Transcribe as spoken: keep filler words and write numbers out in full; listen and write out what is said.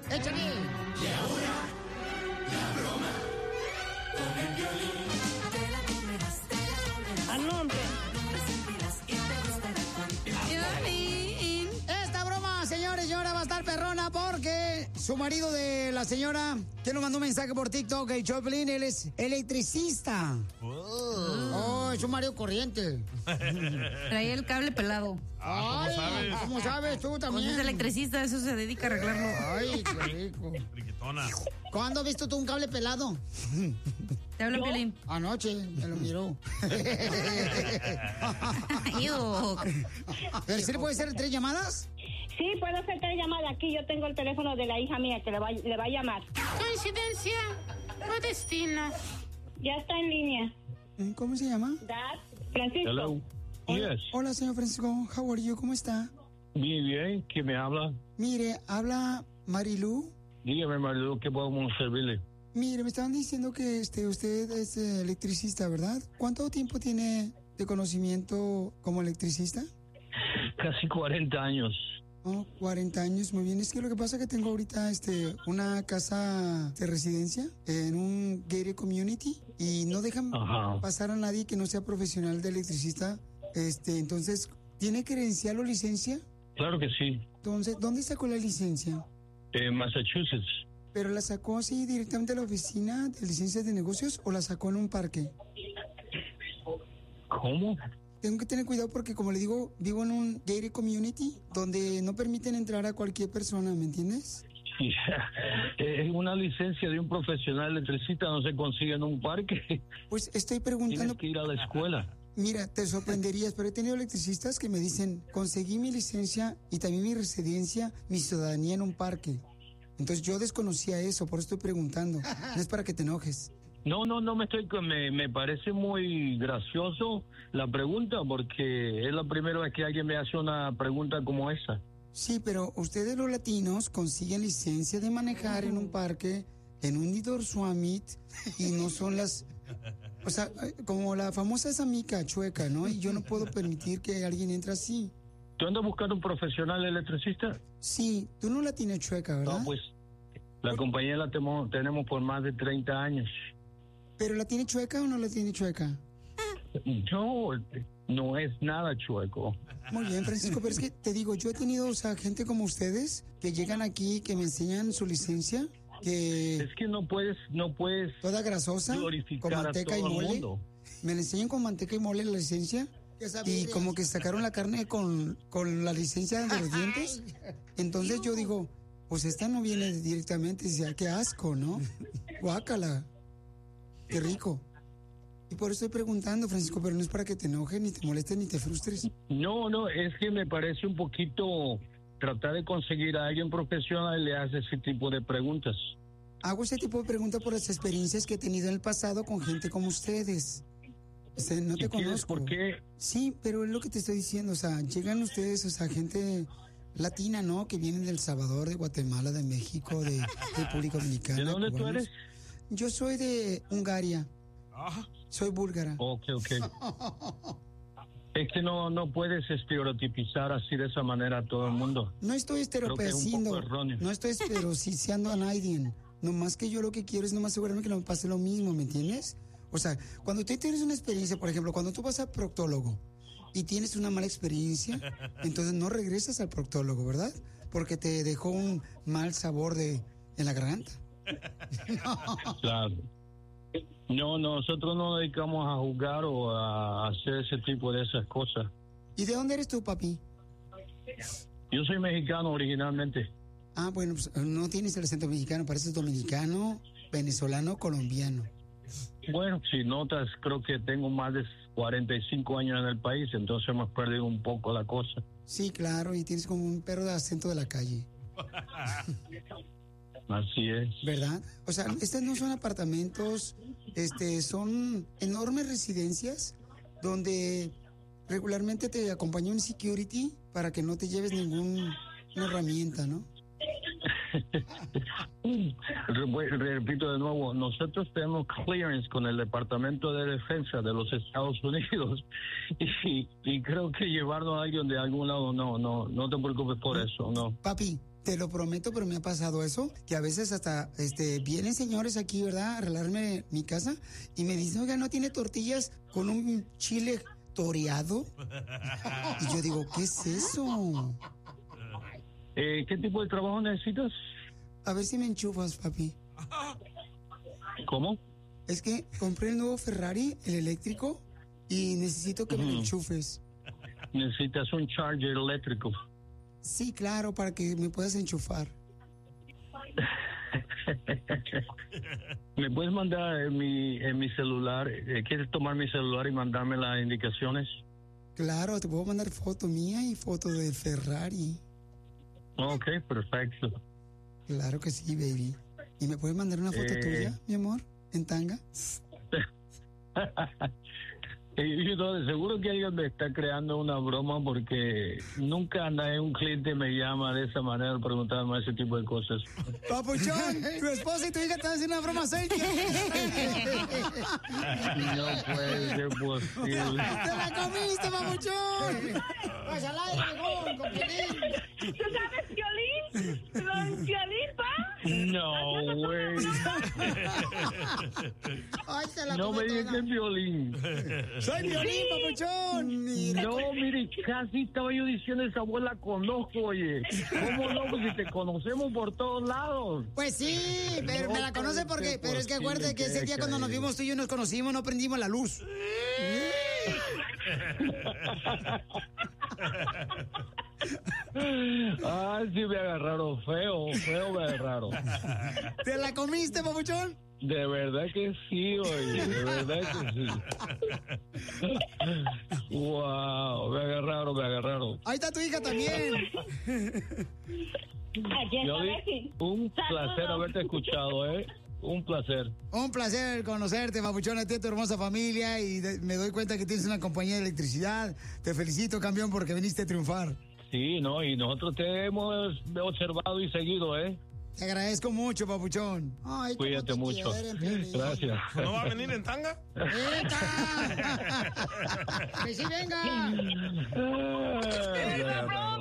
¡Échale! Y ahora, la broma con el Piolín. Te la comerás, te la comerás. ¡Ah, no, hombre! Lo sentirás y te gustará tanto. Piolín. Esta broma, señores y señoras, va a estar perrona porque su marido de la señora que nos mandó un mensaje por TikTok, el Choplin, él es electricista. Oh, oh es un marido corriente. Traía el cable pelado. Ah, ¿cómo sabes? ¿Cómo sabes tú también? Pues es electricista, eso se dedica a arreglarlo. Ay, qué rico. Friquetona. ¿Cuándo has visto tú un cable pelado? Te hablo, Piolín. Anoche, me lo miró. ¿Pero sí le puede hacer tres llamadas? Sí, puedo hacer tres llamadas. Aquí yo tengo el teléfono de la hija mía que le va, le va a llamar. ¿Coincidencia o destino? Ya está en línea. ¿Cómo se llama? Dad, Francisco. Hello. Hola, Yes. hola, señor Francisco. How are you? ¿Cómo está? Bien, bien. ¿Quién me habla? Mire, habla Marilu. Dígame, Marilu, ¿qué podemos servirle? Mire, me estaban diciendo que este, usted es eh, electricista, ¿verdad? ¿Cuánto tiempo tiene de conocimiento como electricista? Casi cuarenta años. Oh, cuarenta años, muy bien. Es que lo que pasa es que tengo ahorita este, una casa de residencia en un gated community y no dejan Ajá. pasar a nadie que no sea profesional de electricista. Este, entonces, ¿tiene credencial o licencia? Claro que sí. Entonces, ¿dónde sacó la licencia? En Massachusetts. ¿Pero la sacó así directamente a la oficina de licencias de negocios o la sacó en un parque? ¿Cómo? Tengo que tener cuidado porque, como le digo, vivo en un gated community donde no permiten entrar a cualquier persona, ¿me entiendes? Es una licencia de un profesional electricista, no se consigue en un parque. Pues estoy preguntando... Tienes que ir a la escuela. Mira, te sorprenderías, pero he tenido electricistas que me dicen, conseguí mi licencia y también mi residencia, mi ciudadanía en un parque. Entonces yo desconocía eso, por eso estoy preguntando. No es para que te enojes. No, no, no me estoy... Me, me parece muy gracioso la pregunta porque es la primera vez que alguien me hace una pregunta como esa. Sí, pero ustedes los latinos consiguen licencia de manejar en un parque, en un Indoor Summit, y no son las... O sea, como la famosa esa mica chueca, ¿no? Y yo no puedo permitir que alguien entre así. ¿Tú andas buscando un profesional electricista? Sí, tú no la tienes chueca, ¿verdad? No, pues la compañía la temo, tenemos por más de treinta años. ¿Pero la tiene chueca o no la tiene chueca? No, no es nada chueco. Muy bien, Francisco, pero es que te digo, yo he tenido, o sea, gente como ustedes que llegan aquí, que me enseñan su licencia, que... Es que no puedes, no puedes... Toda grasosa, con manteca y mole. Me la enseñan con manteca y mole la licencia. Y como que sacaron la carne con, con la licencia de los dientes. Entonces yo digo, pues esta no viene directamente, o sea, qué asco, ¿no? Guácala. Qué rico. Y por eso estoy preguntando, Francisco, pero no es para que te enojes, ni te molestes, ni te frustres. No, no, es que me parece un poquito tratar de conseguir a alguien profesional y le hace ese tipo de preguntas. Hago ese tipo de preguntas por las experiencias que he tenido en el pasado con gente como ustedes. O sea, no te conozco. ¿Por qué? Sí, pero es lo que te estoy diciendo, o sea, llegan ustedes, o sea, gente latina, ¿no? Que vienen de El Salvador, de Guatemala, de México, de República Dominicana. ¿De dónde tú eres? Yo soy de Hungaria. Soy búlgara. Ok, ok. Es que no, no puedes estereotipizar así de esa manera a todo el mundo. No estoy estereotipizando, no estoy estereotipizando a nadie. Nomás que yo lo que quiero es nomás asegurarme que no me pase lo mismo, ¿me entiendes? O sea, cuando tú tienes una experiencia, por ejemplo, cuando tú vas al proctólogo y tienes una mala experiencia, entonces no regresas al proctólogo, ¿verdad? Porque te dejó un mal sabor de en la garganta. Claro. No, nosotros no nos dedicamos a jugar o a hacer ese tipo de esas cosas. ¿Y de dónde eres tú, papi? Yo soy mexicano originalmente. Ah, bueno, pues no tienes el acento mexicano, pareces dominicano, venezolano, colombiano. Bueno, si notas, creo que tengo más de cuarenta y cinco años en el país, entonces hemos perdido un poco la cosa. Sí, claro, y tienes como un perro de acento de la calle. Así es. ¿Verdad? O sea, estos no son apartamentos, este, son enormes residencias donde regularmente te acompaña un security para que no te lleves ninguna herramienta, ¿no? Repito de nuevo, nosotros tenemos clearance con el Departamento de Defensa de los Estados Unidos y, y creo que llevarnos a alguien de algún lado, no, no, no te preocupes por eso, no. Papi, Te lo prometo, pero me ha pasado eso, que a veces hasta este vienen señores aquí, ¿verdad?, a arreglarme mi casa y me dicen, oiga, ¿no tiene tortillas con un chile toreado? Y yo digo, ¿qué es eso? Eh, ¿Qué tipo de trabajo necesitas? A ver si me enchufas, papi. ¿Cómo? Es que compré el nuevo Ferrari, el eléctrico, y necesito que me lo enchufes. Necesitas un charger eléctrico. Sí, claro, para que me puedas enchufar. ¿Me puedes mandar en mi, en mi celular? Eh, ¿Quieres tomar mi celular y mandarme las indicaciones? Claro, te puedo mandar foto mía y foto del Ferrari. Ok, perfecto. Claro que sí, baby. ¿Y me puedes mandar una foto eh... tuya, mi amor, en tanga? Y yo de seguro que alguien me está creando una broma porque nunca nadie, un cliente me llama de esa manera preguntarme ese tipo de cosas. Papuchón, tu esposa y tu hija te van a hacer una broma seria. No puede ser posible. ¡Te la comiste, papuchón! ¡Pues al aire, mejor, con Piolín! ¿Tú sabes Piolín? ¿Don Piolín, pa? No, güey. Ay, te la No me digas que es Violín. ¡Soy Piolín, papuchón! Mira. No, mire, casi estaba yo diciendo, esa voz la conozco, oye. ¿Cómo no? Pues si te conocemos por todos lados. Pues sí, pero No me la conoce puede porque, ser pero es que acuérdate que ese posible día que cuando nos haya- vimos tú y yo nos conocimos no prendimos la luz. Ay, sí me agarraron feo, feo me agarraron. ¿Te la comiste, papuchón? De verdad que sí, oye, de verdad que sí. Wow, me agarraron, me agarraron. Ahí está tu hija también. Yoli, un placer haberte escuchado, ¿eh? Un placer. Un placer conocerte, papuchón, a ti y a tu hermosa familia, y de- me doy cuenta que tienes una compañía de electricidad. Te felicito, campeón, porque viniste a triunfar. Sí, no, y nosotros te hemos observado y seguido, ¿eh? Te agradezco mucho, papuchón. Ay, cómo Cuídate te mucho. quieren, Piolín. Gracias. ¿No va a venir en tanga? ¡Venga! ¡Que sí venga! Ah,